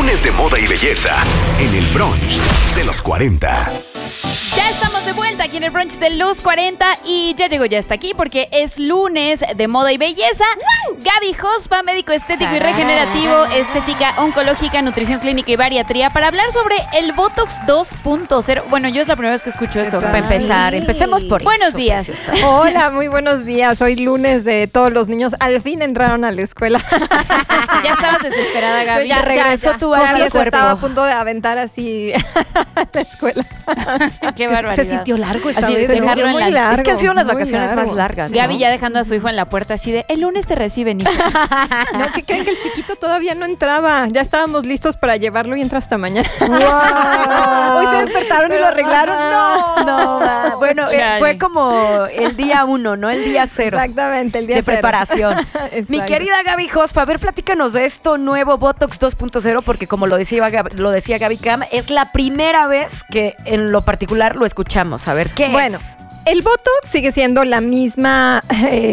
Lunes de moda y belleza en el brunch de los 40. Ya estamos de vuelta aquí en el brunch de los 40 y ya llegó, ya está aquí porque es lunes de moda y belleza. Gaby Jospa, médico estético y regenerativo, estética oncológica, nutrición clínica y bariatría, para hablar sobre el Botox 2.0. Bueno, yo es la primera vez que escucho esto. Para empezar, empecemos por Buenos eso, días. preciosa. Hola, muy buenos días. Hoy lunes de todos los niños. Al fin entraron a la escuela. Ya estabas desesperada, Gaby. Ya regresó tu Porque alma al se estaba a cuerpo. punto de aventar así a la escuela. Qué barbaridad. Se sintió largo esta Así, vez. dejarlo en muy la- largo. Es que han sido las muy vacaciones largo. más largas, ¿no? Gaby ya dejando a su hijo en la puerta así de, el lunes te reciben, hijo. No, que creen que el chiquito todavía no entraba. Ya estábamos listos para llevarlo y entra hasta mañana. Hoy se despertaron y lo arreglaron. No. Bueno, Chale. fue como el día 1, ¿no? El día 0. Exactamente, el día De cero. preparación. Mi Exacto. querida Gaby Jospa, a ver, platícanos de esto nuevo Botox 2.0, porque como lo decía Gaby Cam, es la primera vez que en lo particular lo escuchamos. A ver, ¿qué Bueno, es? el Botox sigue siendo la misma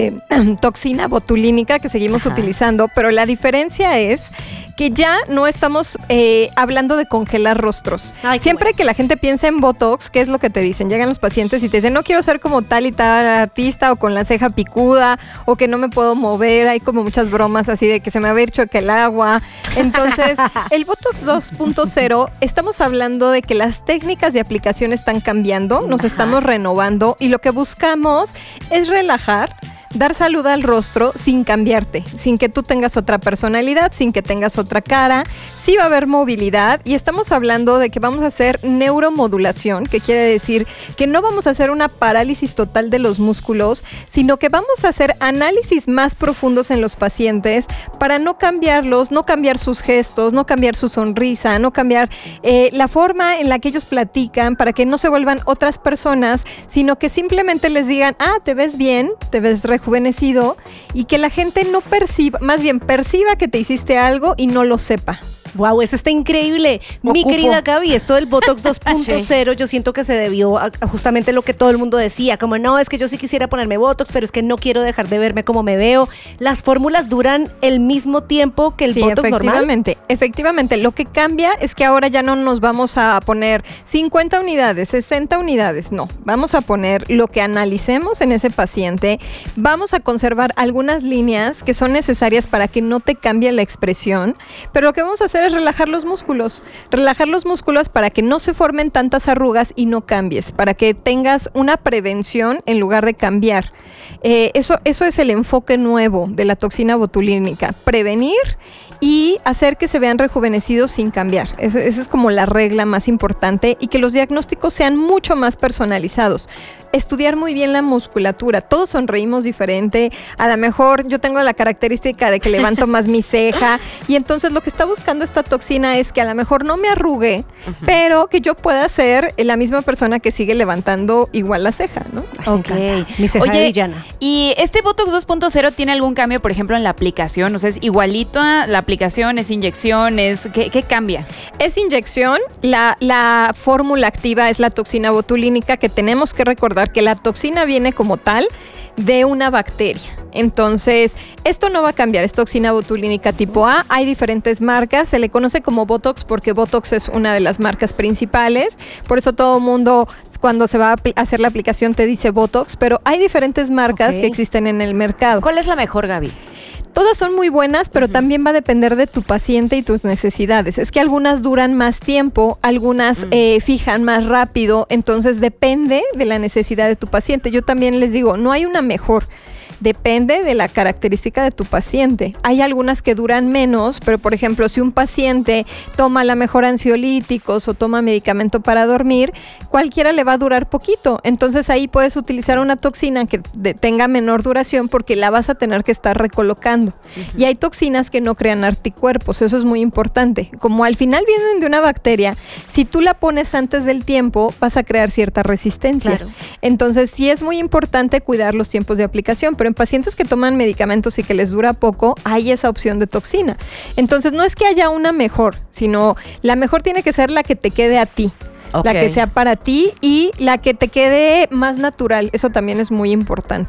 toxina botulínica que seguimos Ajá. utilizando, pero la diferencia es que ya no estamos hablando de congelar rostros. Ay, qué Siempre bueno. que la gente piensa en Botox, ¿qué es lo que te dicen? Llegan los pacientes y te dicen, no quiero ser como tal y tal artista, o con la ceja picuda, o que no me puedo mover. Hay como muchas bromas así de que se me va a ir chueca el agua. Entonces, el Botox 2.0, estamos hablando de que las técnicas de aplicación están cambiando, nos Ajá. estamos renovando, y lo que buscamos es relajar, dar salud al rostro sin cambiarte, sin que tú tengas otra personalidad, sin que tengas otra cara. Sí va a haber movilidad, y estamos hablando de que vamos a hacer neuromodulación, que quiere decir que no vamos a hacer una parálisis total de los músculos, sino que vamos a hacer análisis más profundos en los pacientes para no cambiarlos, no cambiar sus gestos, no cambiar su sonrisa, no cambiar la forma en la que ellos platican, para que no se vuelvan otras personas, sino que simplemente les digan, te ves bien, te ves rejuvenecido, y que la gente no perciba, más bien perciba que te hiciste algo y no lo sepa. Wow, eso está increíble. Mi Ocupo. querida Gaby, esto del Botox 2.0, yo siento que se debió a justamente lo que todo el mundo decía, como no, es que yo sí quisiera ponerme Botox, pero es que no quiero dejar de verme como me veo. ¿Las fórmulas duran el mismo tiempo que el Sí, Botox normal? efectivamente. Lo que cambia es que ahora ya no nos vamos a poner 50 unidades, 60 unidades, no. Vamos a poner lo que analicemos en ese paciente. Vamos a conservar algunas líneas que son necesarias para que no te cambie la expresión, pero lo que vamos a hacer es relajar los músculos para que no se formen tantas arrugas y no cambies, para que tengas una prevención en lugar de cambiar. Eso es el enfoque nuevo de la toxina botulínica, prevenir y hacer que se vean rejuvenecidos sin cambiar. Esa es como la regla más importante, y que los diagnósticos sean mucho más personalizados. Estudiar muy bien la musculatura. Todos sonreímos diferente. A lo mejor yo tengo la característica de que levanto más mi ceja, y entonces lo que está buscando esta toxina es que a lo mejor no me arrugue, pero que yo pueda ser la misma persona que sigue levantando igual la ceja, ¿no? Ok. Mi ceja de Oye, villana. ¿y este Botox 2.0 tiene algún cambio, por ejemplo, en la aplicación? O sea, ¿es igualito a la aplicación, es inyección, ¿qué cambia? Es inyección. La fórmula activa es la toxina botulínica, que tenemos que recordar que la toxina viene como tal de una bacteria. Entonces, esto no va a cambiar, es toxina botulínica tipo A. Hay diferentes marcas, se le conoce como Botox porque Botox es una de las marcas principales. Por eso todo el mundo, cuando se va a hacer la aplicación, te dice Botox, pero hay diferentes marcas Ok. que existen en el mercado. ¿Cuál es la mejor, Gaby? Todas son muy buenas, pero también va a depender de tu paciente y tus necesidades. Es que algunas duran más tiempo, algunas fijan más rápido, entonces depende de la necesidad de tu paciente. Yo también les digo, no hay una mejor. Depende de la característica de tu paciente. Hay algunas que duran menos, pero por ejemplo, si un paciente toma a lo mejor ansiolíticos o toma medicamento para dormir, cualquiera le va a durar poquito. Entonces ahí puedes utilizar una toxina que tenga menor duración, porque la vas a tener que estar recolocando. Y hay toxinas que no crean anticuerpos, eso es muy importante. Como al final vienen de una bacteria, si tú la pones antes del tiempo, vas a crear cierta resistencia. Claro. Entonces sí es muy importante cuidar los tiempos de aplicación, pero en pacientes que toman medicamentos y que les dura poco, hay esa opción de toxina. Entonces no es que haya una mejor, sino la mejor tiene que ser la que te quede a ti. Ok. La que sea para ti y la que te quede más natural. Eso también es muy importante.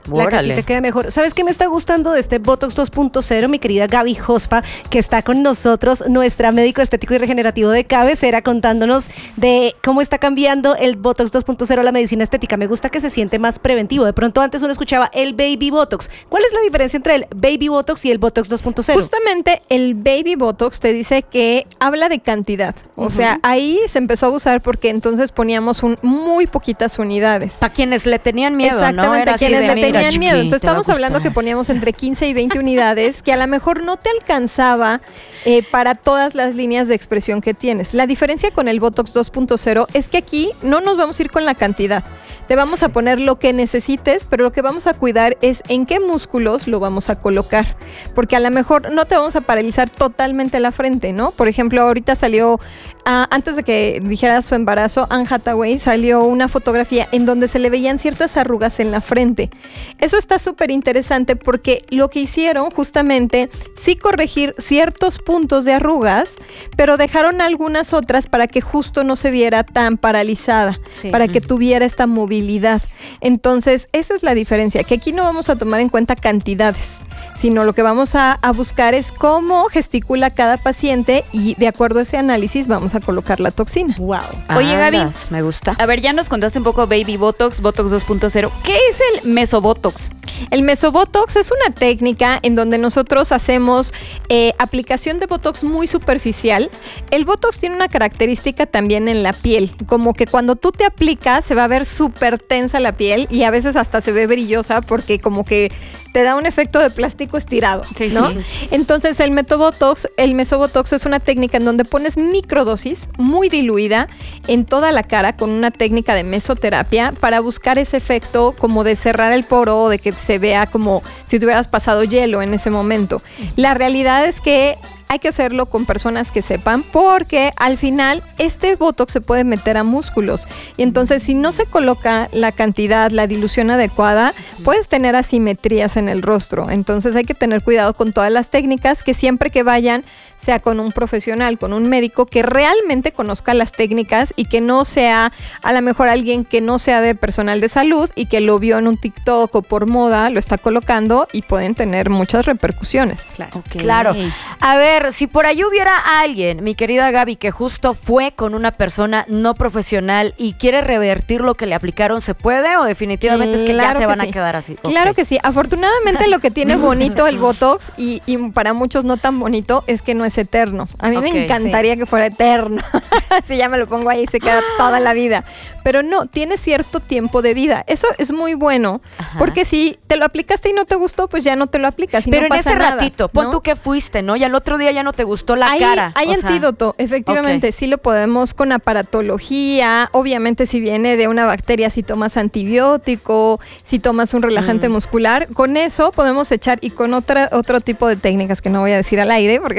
La que a ti te quede mejor. ¿Sabes qué me está gustando de este Botox 2.0? Mi querida Gaby Jospa, que está con nosotros, nuestra médico estético y regenerativo de cabecera, contándonos de cómo está cambiando el Botox 2.0 la medicina estética. Me gusta que se siente más preventivo. De pronto antes uno escuchaba el Baby Botox. ¿Cuál es la diferencia entre el Baby Botox y el Botox 2.0? Justamente el Baby Botox te dice que habla de cantidad. O sea, ahí se empezó a abusar porque entonces poníamos muy poquitas unidades. Para quienes le tenían miedo, exactamente, ¿no? Era quienes así de, le tenían mira, miedo. chiqui, Entonces te va a estamos hablando que gustar. poníamos entre 15 y 20 unidades que a lo mejor no te alcanzaba para todas las líneas de expresión que tienes. La diferencia con el Botox 2.0 es que aquí no nos vamos a ir con la cantidad. Te vamos a poner lo que necesites, pero lo que vamos a cuidar es en qué músculos lo vamos a colocar. Porque a lo mejor no te vamos a paralizar totalmente la frente, ¿no? Por ejemplo, ahorita salió, antes de que dijera su embarazo, Anne Hathaway, salió una fotografía en donde se le veían ciertas arrugas en la frente. Eso está súper interesante porque lo que hicieron justamente, sí corregir ciertos puntos de arrugas, pero dejaron algunas otras para que justo no se viera tan paralizada, para que tuviera esta movilidad. Entonces, esa es la diferencia, que aquí no vamos a tomar en cuenta cantidades, sino lo que vamos a buscar es cómo gesticula cada paciente y de acuerdo a ese análisis vamos a colocar la toxina. Wow. Oye, Gaby, Me gusta. a ver, ya nos contaste un poco Baby Botox, Botox 2.0. ¿Qué es el Mesobotox? El Mesobotox es una técnica en donde nosotros hacemos aplicación de Botox muy superficial. El Botox tiene una característica también en la piel, como que cuando tú te aplicas se va a ver súper tensa la piel y a veces hasta se ve brillosa porque como que te da un efecto de plástico estirado, ¿no? Sí. Entonces el Mesobotox es una técnica en donde pones microdosis muy diluida en toda la cara con una técnica de mesoterapia para buscar ese efecto como de cerrar el poro o de que se vea como si te hubieras pasado hielo en ese momento. La realidad es que hay que hacerlo con personas que sepan porque al final este Botox se puede meter a músculos y entonces si no se coloca la cantidad, la dilución adecuada, puedes tener asimetrías en el rostro. Entonces hay que tener cuidado con todas las técnicas, que siempre que vayan sea con un profesional, con un médico que realmente conozca las técnicas y que no sea a lo mejor alguien que no sea de personal de salud y que lo vio en un TikTok o por moda, lo está colocando y pueden tener muchas repercusiones. Claro. Okay. Claro. A ver, si por ahí hubiera alguien, mi querida Gaby, que justo fue con una persona no profesional y quiere revertir lo que le aplicaron, ¿se puede o definitivamente es que ya se van a quedar así? Claro que sí. Afortunadamente lo que tiene bonito el Botox y para muchos no tan bonito es que no es eterno. A mí me encantaría que fuera eterno. Si ya me lo pongo ahí se queda toda la vida. Pero no, tiene cierto tiempo de vida. Eso es muy bueno porque si te lo aplicaste y no te gustó, pues ya no te lo aplicas y pero no pasa en ese nada, ratito, pon ¿no? tú que fuiste, ¿no? Y al otro día ya no te gustó la cara. Hay antídoto, efectivamente, sí lo podemos con aparatología, obviamente si viene de una bacteria, si tomas antibiótico, si tomas un relajante muscular, con eso podemos echar y con otro tipo de técnicas que no voy a decir al aire porque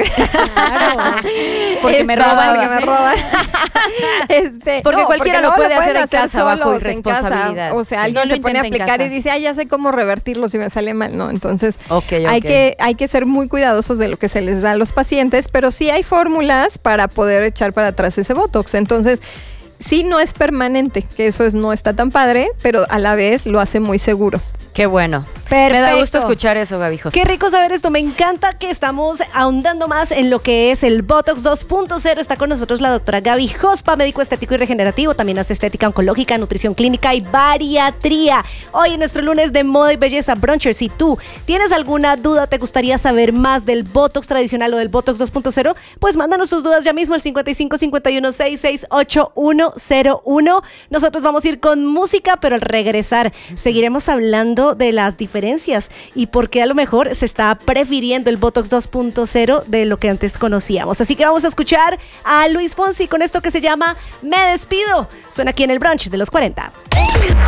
porque me roban. Porque cualquiera lo puede hacer en casa bajo solos, irresponsabilidad. O sea, Sí. alguien No lo se pone a intenten en aplicar casa. y dice, ya sé cómo revertirlo si me sale mal, ¿no? Entonces Ok. hay que ser muy cuidadosos de lo que se les da a los pacientes, pero sí hay fórmulas para poder echar para atrás ese Botox. Entonces, sí no es permanente, que eso no está tan padre, pero a la vez lo hace muy seguro. Qué bueno. Perfecto. Me da gusto escuchar eso, Gaby José. Qué rico saber esto. Me encanta que estamos ahondando más en lo que es el Botox 2.0. Está con nosotros la doctora Gaby Jospa, médico estético y regenerativo. También hace estética oncológica, nutrición clínica y bariatría. Hoy en nuestro lunes de moda y belleza bruncher. Si tú tienes alguna duda, te gustaría saber más del Botox tradicional o del Botox 2.0, pues mándanos tus dudas ya mismo al 55 51 66 8101. Nosotros vamos a ir con música, pero al regresar seguiremos hablando de las diferencias y por qué a lo mejor se está prefiriendo el Botox 2.0 de lo que antes conocíamos. Así que vamos a escuchar a Luis Fonsi con esto que se llama Me Despido. Suena aquí en el brunch de los 40.